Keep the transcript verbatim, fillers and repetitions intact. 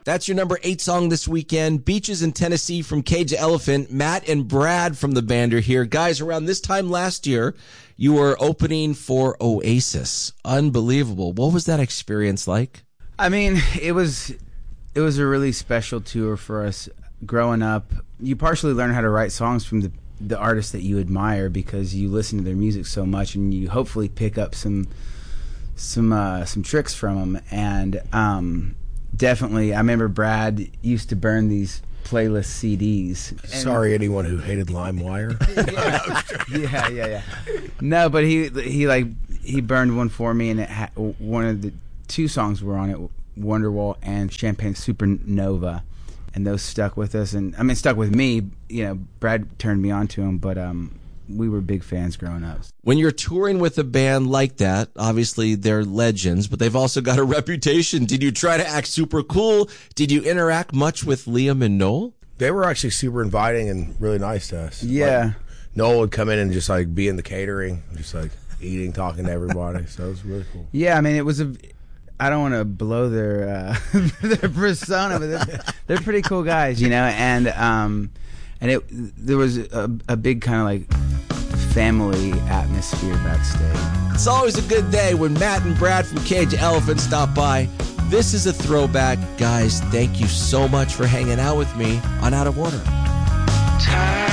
That's your number eight song this weekend. Beaches in Tennessee from Cage Elephant. Matt and Brad from the band are here. Guys, around this time last year, you were opening for Oasis. Unbelievable. What was that experience like? I mean, it was it was a really special tour for us. Growing up, you partially learn how to write songs from the the artists that you admire because you listen to their music so much, and you hopefully pick up some some uh, some tricks from them. And um, definitely, I remember Brad used to burn these playlist C Ds. And Sorry, anyone who hated LimeWire. yeah, yeah, yeah, yeah. No, but he he like he burned one for me, and it ha- one of the two songs were on it, Wonderwall and Champagne Supernova, and those stuck with us. And I mean, stuck with me. You know, Brad turned me on to them, but um, we were big fans growing up. When you're touring with a band like that, obviously they're legends, but they've also got a reputation. Did you try to act super cool? Did you interact much with Liam and Noel? They were actually super inviting and really nice to us. Yeah. Like, Noel would come in and just like be in the catering, just like eating, talking to everybody. So it was really cool. Yeah, I mean, it was a. I don't want to blow their uh, their persona, but they're, they're pretty cool guys, you know. And um, and it there was a, a big kind of like family atmosphere backstage. It's always a good day when Matt and Brad from Cage Elephant stop by. This is a throwback. Guys, thank you so much for hanging out with me on Out of Order. Time.